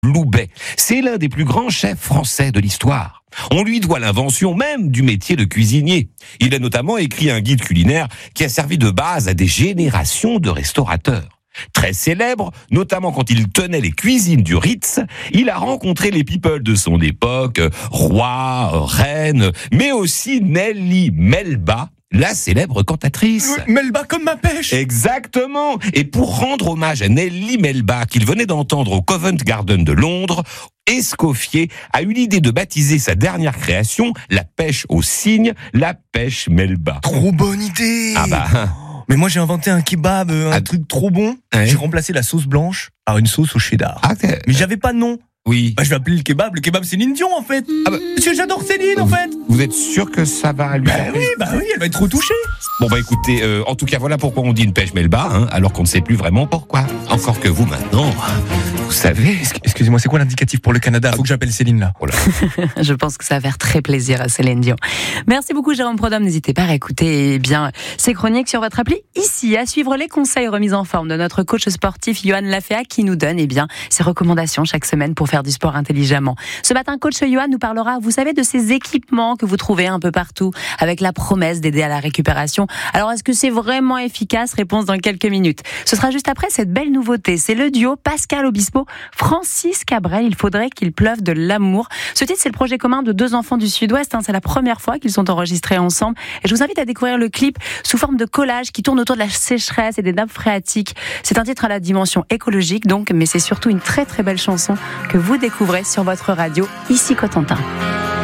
Loubet. C'est l'un des plus grands chefs français de l'histoire. On lui doit l'invention même du métier de cuisinier. Il a notamment écrit un guide culinaire qui a servi de base à des générations de restaurateurs. Très célèbre, notamment quand il tenait les cuisines du Ritz, il a rencontré les people de son époque, rois, reines, mais aussi Nelly Melba, la célèbre cantatrice. Melba comme ma pêche. Exactement. Et pour rendre hommage à Nelly Melba, qu'il venait d'entendre au Covent Garden de Londres, Escoffier a eu l'idée de baptiser sa dernière création, la pêche au cygne, la pêche Melba. Trop bonne idée. Ah bah... Mais moi j'ai inventé un kebab, un truc trop bon. Ouais. J'ai remplacé la sauce blanche par une sauce au cheddar. Ah, Mais j'avais pas de nom. oui. Bah, je vais appeler le kebab Céline Dion en fait. Ah bah... Parce que j'adore Céline en fait. Vous êtes sûr que ça va lui faire plaisir ? Bah oui, elle va être trop touchée. Bon bah écoutez, en tout cas voilà pourquoi on dit une pêche Melba, alors qu'on ne sait plus vraiment pourquoi. Encore que vous maintenant, vous savez... Excusez-moi, c'est quoi l'indicatif pour le Canada ? Faut que j'appelle Céline là. Oh là. Je pense que ça va faire très plaisir à Céline Dion. Merci beaucoup Jérôme Prodhomme. N'hésitez pas à écouter ces chroniques sur votre appli ici, à suivre les conseils remis en forme de notre coach sportif Yohan Laféa qui nous donne ses recommandations chaque semaine pour faire du sport intelligemment. Ce matin, coach Yohan nous parlera, vous savez, de ces équipements que vous trouvez un peu partout avec la promesse d'aider à la récupération. Alors, est-ce que c'est vraiment efficace ? Réponse dans quelques minutes. Ce sera juste après cette belle nouveauté. C'est le duo Pascal Obispo, Francis Cabrel. Il faudrait qu'il pleuve de l'amour. Ce titre, c'est le projet commun de deux enfants du Sud-Ouest. C'est la première fois qu'ils sont enregistrés ensemble. Et je vous invite à découvrir le clip sous forme de collage qui tourne autour de la sécheresse et des nappes phréatiques. C'est un titre à la dimension écologique, donc, mais c'est surtout une très très belle chanson que vous découvrez sur votre radio, ici Cotentin.